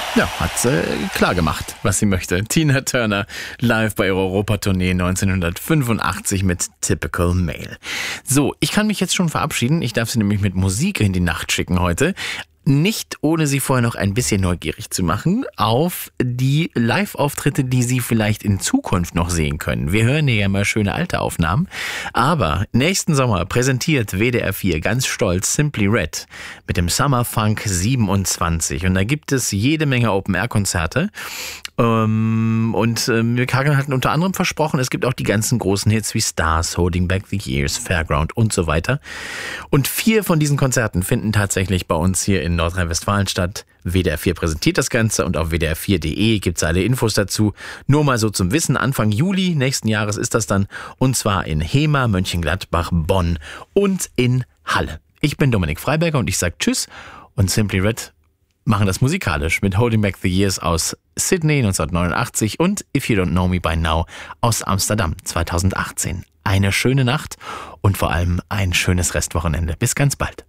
Ja, hat klar gemacht, was sie möchte. Tina Turner live bei ihrer Europatournee 1985 mit Typical Male. So, ich kann mich jetzt schon verabschieden. Ich darf sie nämlich mit Musik in die Nacht schicken heute. Nicht ohne Sie vorher noch ein bisschen neugierig zu machen auf die Live-Auftritte, die Sie vielleicht in Zukunft noch sehen können. Wir hören ja immer schöne alte Aufnahmen. Aber nächsten Sommer präsentiert WDR 4 ganz stolz Simply Red mit dem Summer Funk 27. Und da gibt es jede Menge Open-Air-Konzerte. Kagan hat unter anderem versprochen, es gibt auch die ganzen großen Hits wie Stars, Holding Back the Years, Fairground und so weiter. Und 4 von diesen Konzerten finden tatsächlich bei uns hier in Nordrhein-Westfalen statt. WDR 4 präsentiert das Ganze und auf wdr4.de gibt es alle Infos dazu. Nur mal so zum Wissen, Anfang Juli nächsten Jahres ist das dann. Und zwar in Hemer, Mönchengladbach, Bonn und in Halle. Ich bin Dominik Freiberger und ich sage Tschüss und Simply Red machen das musikalisch mit Holding Back the Years aus Sydney 1989 und If You Don't Know Me By Now aus Amsterdam 2018. Eine schöne Nacht und vor allem ein schönes Restwochenende. Bis ganz bald.